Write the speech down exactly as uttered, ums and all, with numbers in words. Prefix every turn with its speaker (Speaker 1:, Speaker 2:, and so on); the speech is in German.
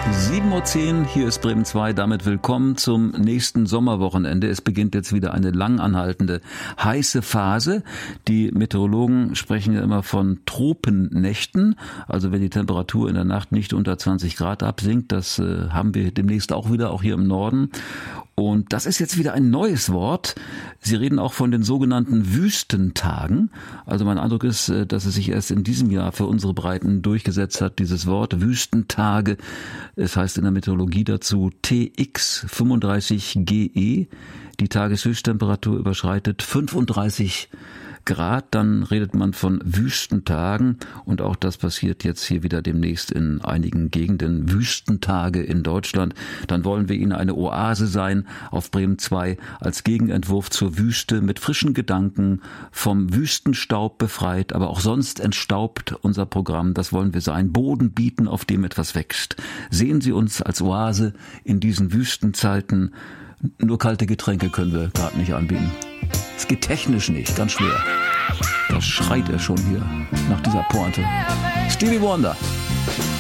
Speaker 1: sieben Uhr zehn, hier ist Bremen zwei, damit willkommen zum nächsten Sommerwochenende. Es beginnt jetzt wieder eine lang anhaltende heiße Phase. Die Meteorologen sprechen ja immer von Tropennächten, also wenn die Temperatur in der Nacht nicht unter zwanzig Grad absinkt. Das äh, haben wir demnächst auch wieder, auch hier im Norden. Und das ist jetzt wieder ein neues Wort. Sie reden auch von den sogenannten Wüstentagen. Also mein Eindruck ist, dass es sich erst in diesem Jahr für unsere Breiten durchgesetzt hat, dieses Wort Wüstentage. Es heißt in der Meteorologie dazu T X fünfunddreißig G E. Die Tageshöchsttemperatur überschreitet fünfunddreißig Grad, dann redet man von Wüstentagen und auch das passiert jetzt hier wieder demnächst in einigen Gegenden. Wüstentage in Deutschland. Dann wollen wir Ihnen eine Oase sein auf Bremen zwei als Gegenentwurf zur Wüste mit frischen Gedanken, vom Wüstenstaub befreit, aber auch sonst entstaubt unser Programm. Das wollen wir sein. Boden bieten, auf dem etwas wächst. Sehen Sie uns als Oase in diesen Wüstenzeiten. Nur kalte Getränke können wir gerade nicht anbieten. Es geht technisch nicht, ganz schwer. Da schreit er schon hier nach dieser Pointe. Stevie Wonder.